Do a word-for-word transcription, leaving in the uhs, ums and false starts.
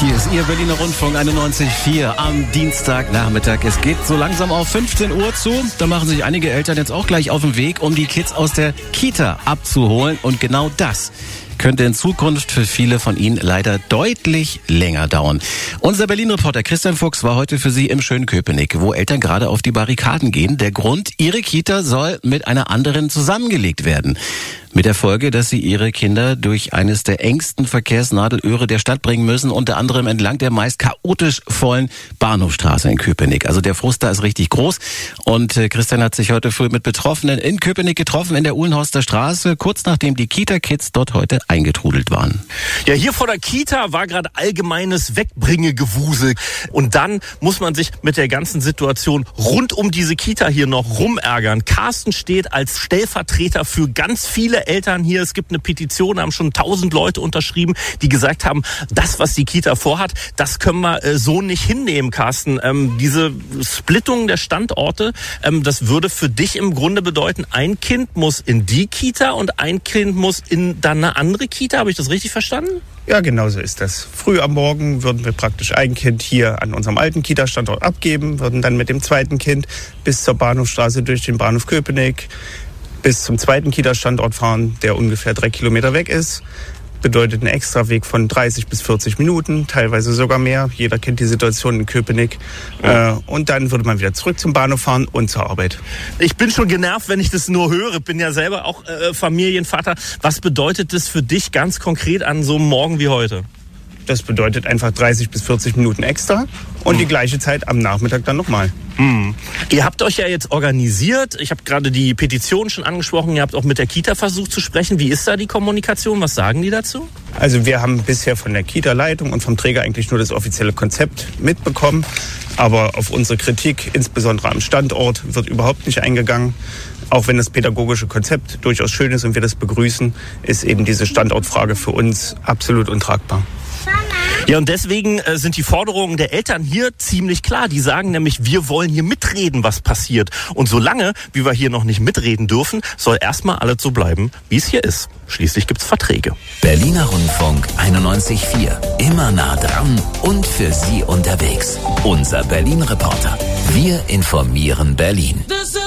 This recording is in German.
Hier ist Ihr Berliner Rundfunk einundneunzig Komma vier am Dienstagnachmittag. Es geht so langsam auf fünfzehn Uhr zu. Da machen sich einige Eltern jetzt auch gleich auf den Weg, um die Kids aus der Kita abzuholen. Und genau das könnte in Zukunft für viele von Ihnen leider deutlich länger dauern. Unser Berlin-Reporter Christian Fuchs war heute für Sie im schönen Köpenick, wo Eltern gerade auf die Barrikaden gehen. Der Grund, ihre Kita soll mit einer anderen zusammengelegt werden. Mit der Folge, dass sie ihre Kinder durch eines der engsten Verkehrsnadelöhre der Stadt bringen müssen, unter anderem entlang der meist chaotisch vollen Bahnhofstraße in Köpenick. Also der Frust da ist richtig groß. Und Christian hat sich heute früh mit Betroffenen in Köpenick getroffen, in der Uhlenhorster Straße, kurz nachdem die Kita-Kids dort heute eingetrudelt waren. Ja, hier vor der Kita war gerade allgemeines Wegbringegewusel. Und dann muss man sich mit der ganzen Situation rund um diese Kita hier noch rumärgern. Carsten steht als Stellvertreter für ganz viele Eltern hier. Es gibt eine Petition, haben schon tausend Leute unterschrieben, die gesagt haben, das, was die Kita vorhat, das können wir äh, so nicht hinnehmen, Carsten. Ähm, diese Splittung der Standorte, ähm, das würde für dich im Grunde bedeuten, ein Kind muss in die Kita und ein Kind muss in dann eine andere Kita. Habe ich das richtig verstanden? Ja, genau so ist das. Früh am Morgen würden wir praktisch ein Kind hier an unserem alten Kita-Standort abgeben, würden dann mit dem zweiten Kind bis zur Bahnhofstraße durch den Bahnhof Köpenick bis zum zweiten Kita-Standort fahren, der ungefähr drei Kilometer weg ist. Bedeutet einen Extraweg von dreißig bis vierzig Minuten, teilweise sogar mehr. Jeder kennt die Situation in Köpenick. Ja. Äh, und dann würde man wieder zurück zum Bahnhof fahren und zur Arbeit. Ich bin schon genervt, wenn ich das nur höre. Bin ja selber auch äh, Familienvater. Was bedeutet das für dich ganz konkret an so einem Morgen wie heute? Das bedeutet einfach dreißig bis vierzig Minuten extra und mhm. die gleiche Zeit am Nachmittag dann nochmal. Mhm. Ihr habt euch ja jetzt organisiert. Ich habe gerade die Petition schon angesprochen. Ihr habt auch mit der Kita versucht zu sprechen. Wie ist da die Kommunikation? Was sagen die dazu? Also wir haben bisher von der Kita-Leitung und vom Träger eigentlich nur das offizielle Konzept mitbekommen. Aber auf unsere Kritik, insbesondere am Standort, wird überhaupt nicht eingegangen. Auch wenn das pädagogische Konzept durchaus schön ist und wir das begrüßen, ist eben diese Standortfrage für uns absolut untragbar. Ja, und deswegen äh, sind die Forderungen der Eltern hier ziemlich klar. Die sagen nämlich, wir wollen hier mitreden, was passiert. Und solange, wie wir hier noch nicht mitreden dürfen, soll erstmal alles so bleiben, wie es hier ist. Schließlich gibt's Verträge. Berliner Rundfunk einundneunzig Komma vier. Immer nah dran und für Sie unterwegs. Unser Berlin-Reporter. Wir informieren Berlin.